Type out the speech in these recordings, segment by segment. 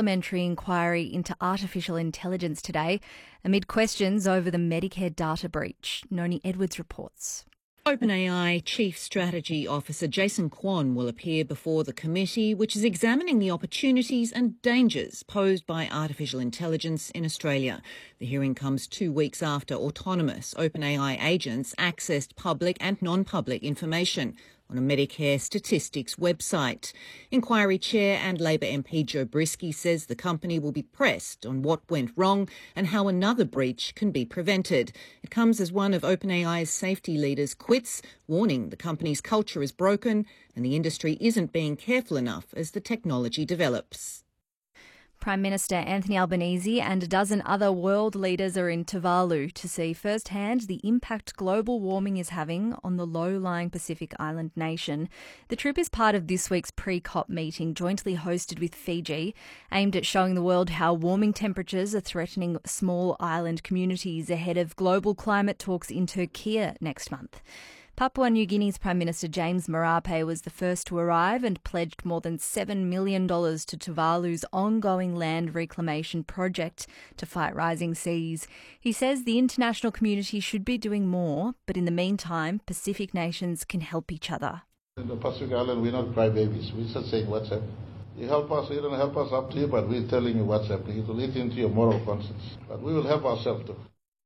parliamentary inquiry into artificial intelligence today amid questions over the Medicare data breach. Noni Edwards reports. OpenAI Chief Strategy Officer Jason Kwon will appear before the committee, which is examining the opportunities and dangers posed by artificial intelligence in Australia. The hearing comes 2 weeks after autonomous OpenAI agents accessed public and non-public information on a Medicare statistics website. Inquiry Chair and Labor MP Joe Brisky says the company will be pressed on what went wrong and how another breach can be prevented. It comes as one of OpenAI's safety leaders quits, warning the company's culture is broken and the industry isn't being careful enough as the technology develops. Prime Minister Anthony Albanese and a dozen other world leaders are in Tuvalu to see firsthand the impact global warming is having on the low-lying Pacific island nation. The trip is part of this week's pre-COP meeting jointly hosted with Fiji, aimed at showing the world how warming temperatures are threatening small island communities ahead of global climate talks in Turkey next month. Papua New Guinea's Prime Minister James Marape was the first to arrive and pledged more than $7 million to Tuvalu's ongoing land reclamation project to fight rising seas. He says the international community should be doing more, but in the meantime, Pacific nations can help each other. In the Pacific Island, we're not crybabies. We're just saying what's happening. You help us, you don't help us, up to you, but we're telling you what's happening. It will eat into your moral conscience. But we will help ourselves too.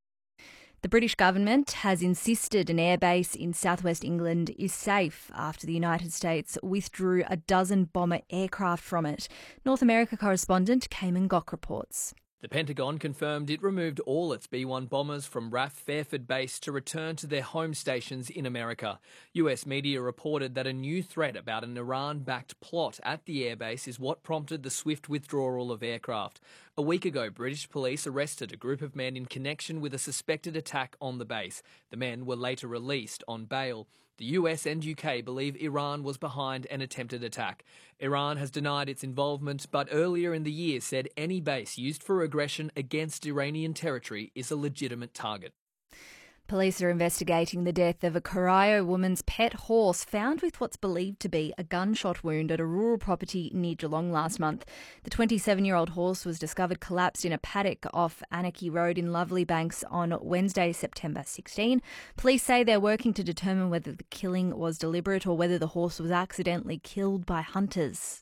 The British government has insisted an airbase in southwest England is safe after the United States withdrew a dozen bomber aircraft from it. North America correspondent Cayman Gok reports. The Pentagon confirmed it removed all its B-1 bombers from RAF Fairford Base to return to their home stations in America. US media reported that a new threat about an Iran-backed plot at the airbase is what prompted the swift withdrawal of aircraft. A week ago, British police arrested a group of men in connection with a suspected attack on the base. The men were later released on bail. The US and UK believe Iran was behind an attempted attack. Iran has denied its involvement, but earlier in the year said any base used for aggression against Iranian territory is a legitimate target. Police are investigating the death of a Corio woman's pet horse found with what's believed to be a gunshot wound at a rural property near Geelong last month. The 27-year-old horse was discovered collapsed in a paddock off Anarchy Road in Lovely Banks on Wednesday, September 16. Police say they're working to determine whether the killing was deliberate or whether the horse was accidentally killed by hunters.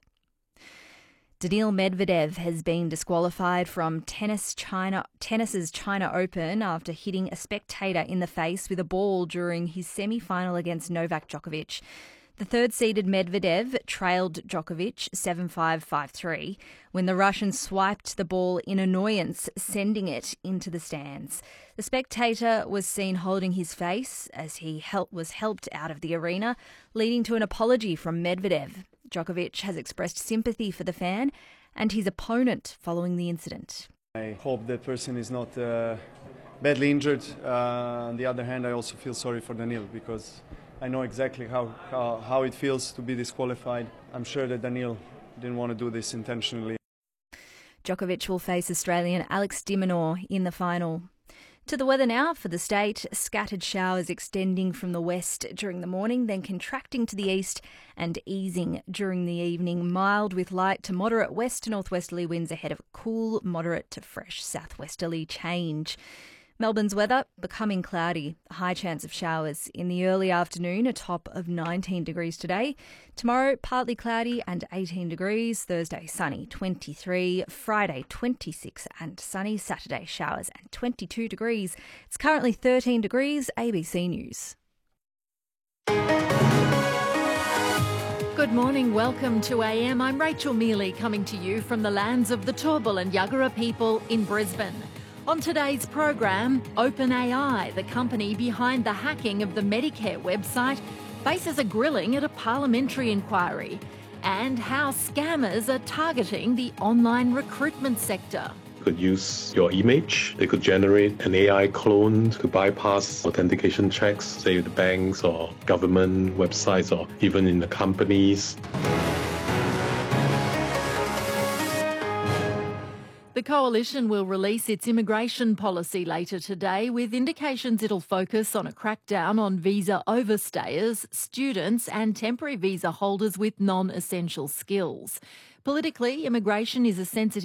Daniil Medvedev has been disqualified from tennis's China Open after hitting a spectator in the face with a ball during his semi-final against Novak Djokovic. The third-seeded Medvedev trailed Djokovic 7-5, 5-3 when the Russian swiped the ball in annoyance, sending it into the stands. The spectator was seen holding his face as he was helped out of the arena, leading to an apology from Medvedev. Djokovic has expressed sympathy for the fan and his opponent following the incident. I hope that person is not badly injured. On the other hand, I also feel sorry for Daniil because I know exactly how it feels to be disqualified. I'm sure that Daniil didn't want to do this intentionally. Djokovic will face Australian Alex de Minaur in the final. To the weather now for the state. Scattered showers extending from the west during the morning, then contracting to the east and easing during the evening. Mild with light to moderate west to northwesterly winds ahead of a cool, moderate to fresh southwesterly change. Melbourne's weather becoming cloudy, a high chance of showers in the early afternoon, a top of 19 degrees today. Tomorrow, partly cloudy and 18 degrees. Thursday, sunny, 23. Friday, 26 and sunny. Saturday, showers and 22 degrees. It's currently 13 degrees. ABC News. Good morning, welcome to AM. I'm Rachel Mealy coming to you from the lands of the Turrbal and Yagara people in Brisbane. On today's program, OpenAI, the company behind the hacking of the Medicare website, faces a grilling at a parliamentary inquiry, and how scammers are targeting the online recruitment sector. Could use your image. They could generate an AI clone to bypass authentication checks, say the banks or government websites or even in the companies. The Coalition will release its immigration policy later today, with indications it'll focus on a crackdown on visa overstayers, students and temporary visa holders with non-essential skills. Politically, immigration is a sensitive